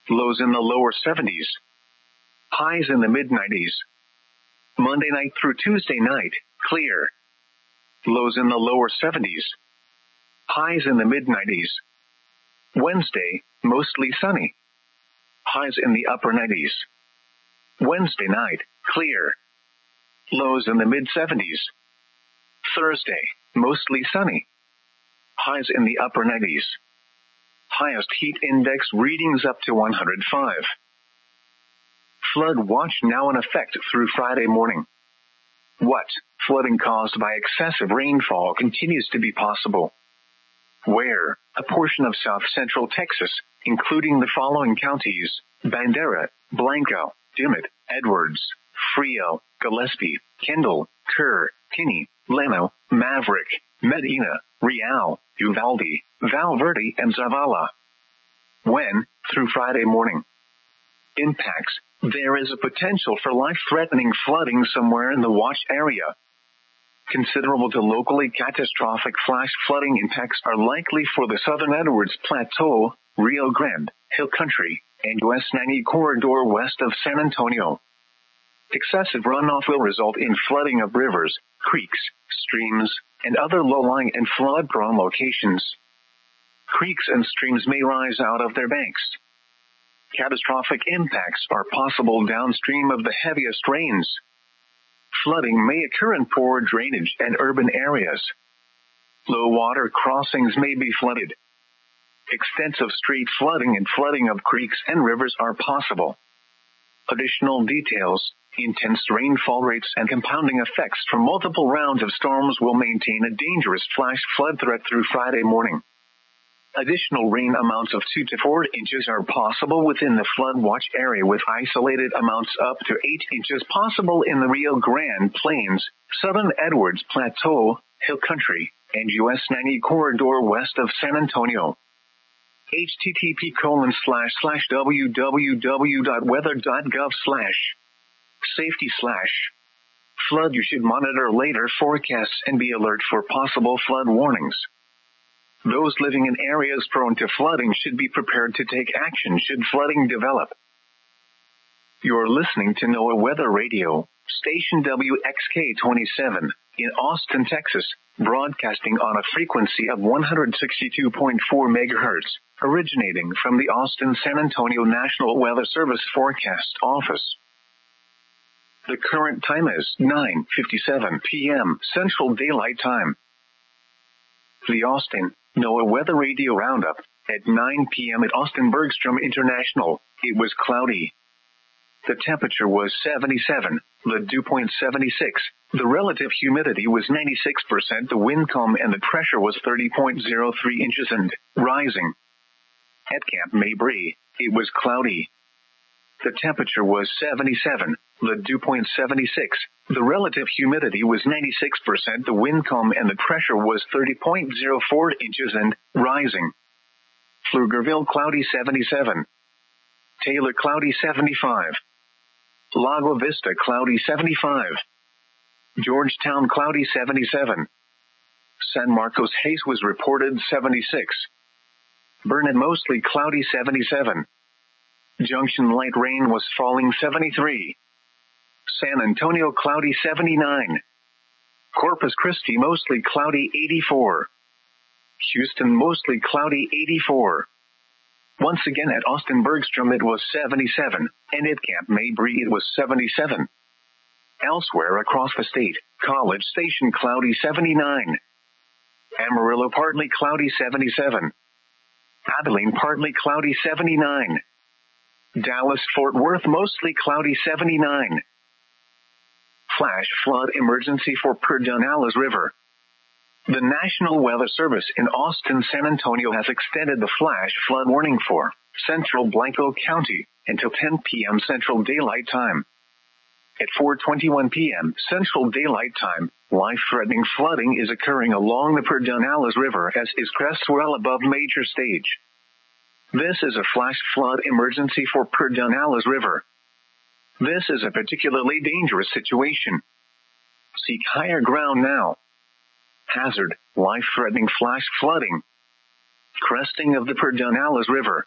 Lows in the lower 70s. Highs in the mid-90s. Monday night through Tuesday night, clear. Lows in the lower 70s. Highs in the mid-90s. Wednesday, mostly sunny. Highs in the upper 90s. Wednesday night, clear. Lows in the mid-70s. Thursday, mostly sunny. Highs in the upper 90s. Highest heat index readings up to 105. Flood watch now in effect through Friday morning. What? Flooding caused by excessive rainfall continues to be possible. Where? A portion of south-central Texas, including the following counties: Bandera, Blanco, Dimmitt, Edwards, Frio, Gillespie, Kendall, Kerr, Kinney, Llano, Maverick, Medina, Real, Uvalde, Val Verde, and Zavala. When? Through Friday morning. Impacts. There is a potential for life-threatening flooding somewhere in the watch area. Considerable to locally catastrophic flash flooding impacts are likely for the southern Edwards Plateau, Rio Grande, Hill Country, and US 90 corridor west of San Antonio. Excessive runoff will result in flooding of rivers, creeks, streams, and other low-lying and flood-prone locations. Creeks and streams may rise out of their banks. Catastrophic impacts are possible downstream of the heaviest rains. Flooding may occur in poor drainage and urban areas. Low water crossings may be flooded. Extensive street flooding and flooding of creeks and rivers are possible. Additional details: intense rainfall rates and compounding effects from multiple rounds of storms will maintain a dangerous flash flood threat through Friday morning. Additional rain amounts of 2 to 4 inches are possible within the flood watch area, with isolated amounts up to 8 inches possible in the Rio Grande Plains, southern Edwards Plateau, Hill Country, and US 90 corridor west of San Antonio. http://www.weather.gov/safety/flood. You should monitor later forecasts and be alert for possible flood warnings. Those living in areas prone to flooding should be prepared to take action should flooding develop. You're listening to NOAA Weather Radio, station WXK-27, in Austin, Texas, broadcasting on a frequency of 162.4 MHz, originating from the Austin-San Antonio National Weather Service Forecast Office. The current time is 9:57 p.m. Central Daylight Time. The Austin NOAA Weather Radio Roundup. At 9 p.m. at Austin Bergstrom International, it was cloudy. The temperature was 77, the dew point 76, the relative humidity was 96%, the wind calm and the pressure was 30.03 inches and rising. At Camp Mabry, it was cloudy. The temperature was 77, the dew point 76, the relative humidity was 96%, the wind calm and the pressure was 30.04 inches and rising. Pflugerville cloudy 77. Taylor cloudy 75. Lago Vista cloudy 75. Georgetown cloudy 77. San Marcos haze was reported 76. Burnett mostly cloudy 77. Junction light rain was falling 73. San Antonio cloudy 79. Corpus Christi mostly cloudy 84. Houston mostly cloudy 84. Once again at Austin Bergstrom it was 77, and at Camp Mabry it was 77. Elsewhere across the state, College Station cloudy 79. Amarillo partly cloudy 77. Abilene partly cloudy 79. Dallas-Fort Worth mostly cloudy 79. Flash flood emergency for Pedernales River. The National Weather Service in Austin-San Antonio has extended the flash flood warning for central Blanco County until 10 p.m. Central Daylight Time. At 4:21 p.m. Central Daylight Time, life-threatening flooding is occurring along the Pedernales River as is crests well above major stage. This is a flash flood emergency for Pedernales River. This is a particularly dangerous situation. Seek higher ground now. Hazard, life-threatening flash flooding. Cresting of the Pedernales River.